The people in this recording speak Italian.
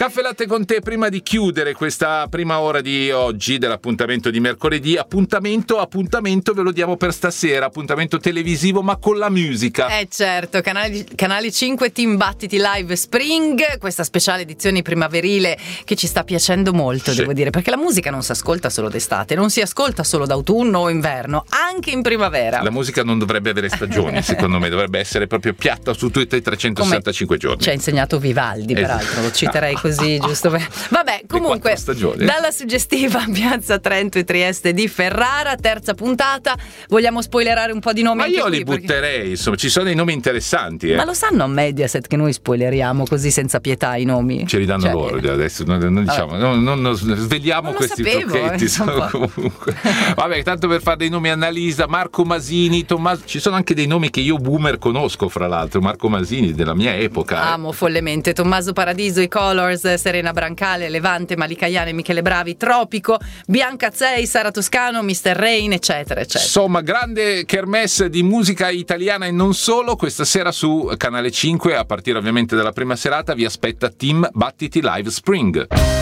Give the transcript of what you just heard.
Caffè Latte con te, prima di chiudere questa prima ora di oggi dell'appuntamento di mercoledì, appuntamento ve lo diamo per stasera, appuntamento televisivo ma con la musica. Certo, canale 5 Team Battiti Live Spring, questa speciale edizione primaverile che ci sta piacendo molto, devo dire, perché la musica non si ascolta solo d'estate, non si ascolta solo d'autunno o inverno, anche in primavera. La musica non dovrebbe avere stagioni, secondo me, dovrebbe essere proprio piatta su tutti i 365 giorni. Ci ha insegnato Vivaldi, peraltro, lo citerei così, giusto per... Vabbè, comunque, dalla suggestiva Piazza Trento e Trieste di Ferrara, terza puntata, vogliamo spoilerare un po' di nomi? Ma anche io qui, li butterei, insomma, ci sono dei nomi interessanti. Ma lo sanno a Mediaset che noi spoileriamo così senza pietà i nomi? Ce li danno loro adesso, non diciamo, non sveliamo non questi sapevo, trucchetti. Comunque. Vabbè, tanto per fare dei nomi, Annalisa, Marco Masini, Tommaso, ci sono anche dei nomi che io boomer conosco, fra l'altro, Marco Masini della mia epoca. Amo follemente, Tommaso Paradiso, i Colors, Serena Brancale, Levante, Malika Ayane, Michele Bravi, Tropico, Bianca Azzei, Sara Toscano, Mr. Rain, eccetera, eccetera. Insomma, grande kermesse di musica italiana e non solo. Questa sera su Canale 5, a partire ovviamente dalla prima serata, vi aspetta Team Battiti Live Spring.